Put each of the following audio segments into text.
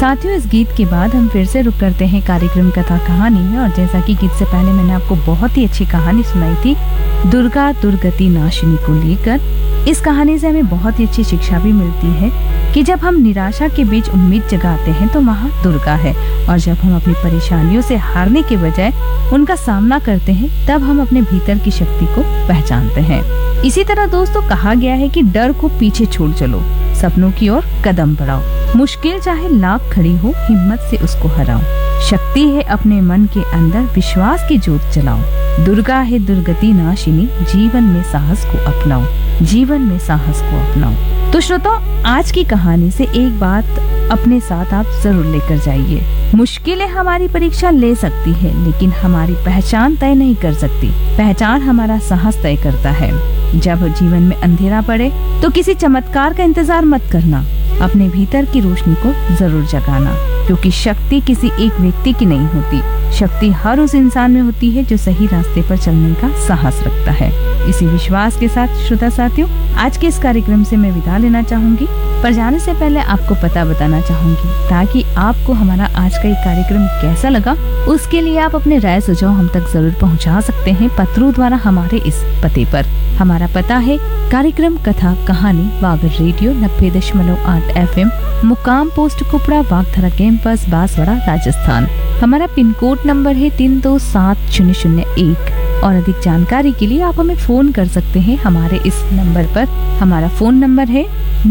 साथियों, इस गीत के बाद हम फिर से रुक करते हैं कार्यक्रम कथा कहानी में। और जैसा कि गीत से पहले मैंने आपको बहुत ही अच्छी कहानी सुनाई थी दुर्गा दुर्गति नाशिनी को लेकर। इस कहानी से हमें बहुत ही अच्छी शिक्षा भी मिलती है कि जब हम निराशा के बीच उम्मीद जगाते हैं तो वहाँ दुर्गा है, और जब हम अपनी परेशानियों से हारने के बजाय उनका सामना करते हैं तब हम अपने भीतर की शक्ति को पहचानते हैं। इसी तरह दोस्तों, कहा गया है कि डर को पीछे छोड़ चलो, सपनों की ओर कदम बढ़ाओ, मुश्किल चाहे लाख खड़ी हो, हिम्मत से उसको हराओ। शक्ति है अपने मन के अंदर, विश्वास की ज्योत जलाओ। दुर्गा है दुर्गति नाशिनी, जीवन में साहस को अपनाओ, जीवन में साहस को अपनाओ। तो श्रोताओ, आज की कहानी से एक बात अपने साथ आप जरूर लेकर जाइए। मुश्किलें हमारी परीक्षा ले सकती है, लेकिन हमारी पहचान तय नहीं कर सकती। पहचान हमारा साहस तय करता है। जब जीवन में अंधेरा पड़े तो किसी चमत्कार का इंतजार मत करना, अपने भीतर की रोशनी को जरूर जगाना, क्योंकि शक्ति किसी एक व्यक्ति की नहीं होती। शक्ति हर उस इंसान में होती है जो सही रास्ते पर चलने का साहस रखता है। इसी विश्वास के साथ श्रोता साथियों, आज के इस कार्यक्रम से मैं विदा लेना चाहूंगी। पर जाने से पहले आपको पता बताना चाहूंगी, ताकि आपको हमारा आज का ये कार्यक्रम कैसा लगा उसके लिए आप अपने राय सुझाव हम तक जरूर पहुंचा सकते हैं पत्रों द्वारा हमारे इस पते पर। हमारा पता है कार्यक्रम कथा कहानी वागर रेडियो 90.8 FM, मुकाम पोस्ट कुपड़ा, वागधरा कैंपस, बांसवाड़ा, राजस्थान। हमारा पिन कोड नंबर है 327001। और अधिक जानकारी के लिए आप हमें फोन कर सकते हैं हमारे इस नंबर पर। हमारा फोन नंबर है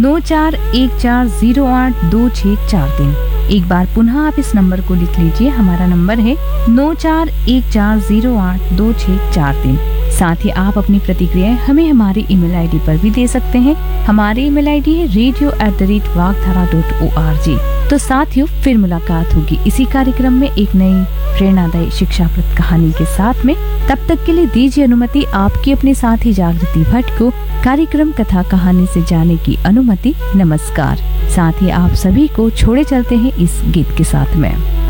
9414082643। एक बार पुनः आप इस नंबर को लिख लीजिए। हमारा नंबर है 9414082643। साथ ही आप अपनी प्रतिक्रियाएं हमें हमारी ईमेल आईडी पर भी दे सकते हैं। हमारी ईमेल आईडी है radio@vagdhara.org। तो साथियों, फिर मुलाकात होगी इसी कार्यक्रम में एक नई प्रेरणादायी शिक्षाप्रद कहानी के साथ में। तब तक के लिए दीजिए अनुमति आपकी अपने साथी जागृति भट्ट को कार्यक्रम कथा कहानी से जाने की अनुमति। नमस्कार। साथ ही आप सभी को छोड़े चलते हैं इस गीत के साथ में।